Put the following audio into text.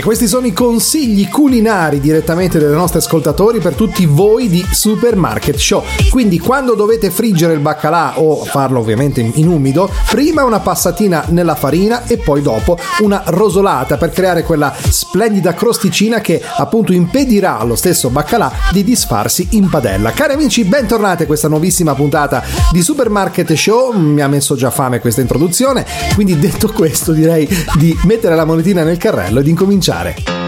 questi sono i consigli culinari direttamente dai nostri ascoltatori per tutti voi di Supermarket Show. Quindi quando dovete friggere il baccalà o farlo ovviamente in umido, prima una passatina nella farina e poi dopo una rosolata per creare quella splendida crosticina che appunto impedirà allo stesso baccalà di disfarsi in padella. Cari amici, bentornati a questa nuovissima puntata di Supermarket Show. Mi ha messo già fame questa introduzione, quindi detto questo direi di mettere la monetina nel carrello ed incominciare.